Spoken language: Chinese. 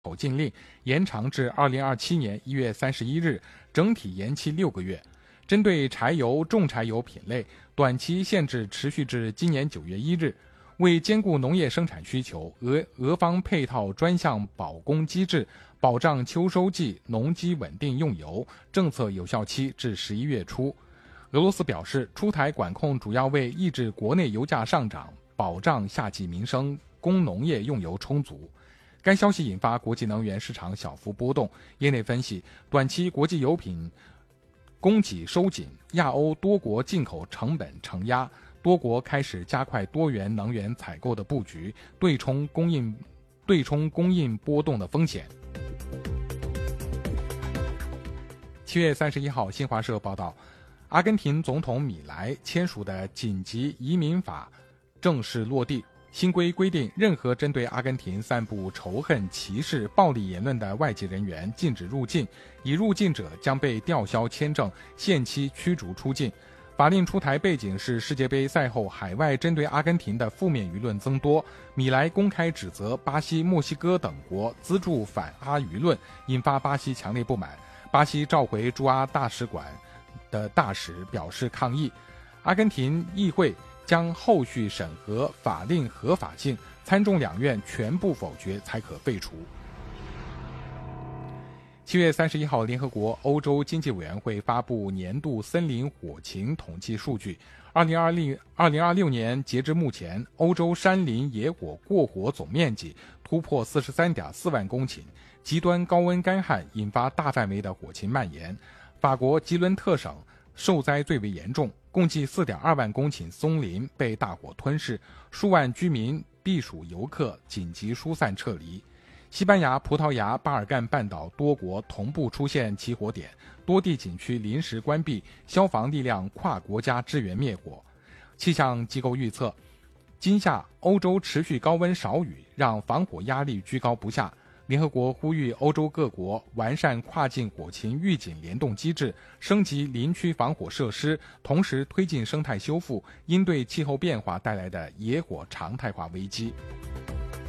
口禁令延长至2027年1月31日，整体延期6个月。针对柴油、重柴油品类，短期限制持续至今年9月1日。为兼顾农业生产需求，俄方配套专项保供机制，保障秋收季农机稳定用油，政策有效期至11月初。俄罗斯表示，出台管控主要为抑制国内油价上涨，保障夏季民生，供农业用油充足。该消息引发国际能源市场小幅波动，业内分析，短期国际油品供给收紧，亚欧多国进口成本承压，多国开始加快多元能源采购的布局，对冲供应波动的风险。7月31号，新华社报道，阿根廷总统米莱签署的紧急移民法正式落地。新规规定，任何针对阿根廷散布仇恨、歧视、暴力言论的外籍人员禁止入境，已入境者将被吊销签证，限期驱逐出境。法令出台背景是世界杯赛后海外针对阿根廷的负面舆论增多，米莱公开指责巴西、墨西哥等国资助反阿舆论，引发巴西强烈不满。巴西召回驻阿大使馆的大使表示抗议。阿根廷议会将后续审核法令合法性，参众两院全部否决才可废除。7月31号，联合国欧洲经济委员会发布年度森林火情统计数据。2026年截至目前，欧洲山林野火过火总面积突破43.4万公顷，极端高温干旱引发大范围的火情蔓延。法国吉伦特省受灾最为严重，共计4.2万公顷松林被大火吞噬，数万居民、避暑游客紧急疏散撤离。西班牙、葡萄牙、巴尔干半岛多国同步出现起火点，多地景区临时关闭，消防力量跨国家支援灭火。气象机构预测，今夏欧洲持续高温少雨，让防火压力居高不下。联合国呼吁欧洲各国完善跨境火情预警联动机制，升级林区防火设施，同时推进生态修复，应对气候变化带来的野火常态化危机。